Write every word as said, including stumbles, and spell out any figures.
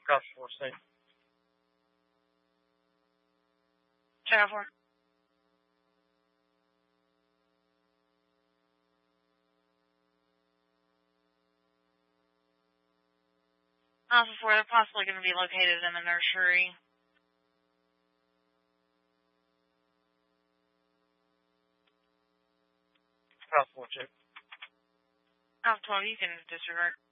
Alpha four, same. Channel four. Alpha four, they're possibly going to be located in the nursery. Alpha four, check. Alpha twelve, you can disregard.